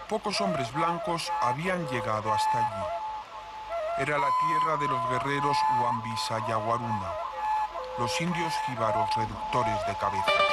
pocos hombres blancos habían llegado hasta allí. Era la tierra de los guerreros Huambisa y Aguaruna, los indios jíbaros reductores de cabeza.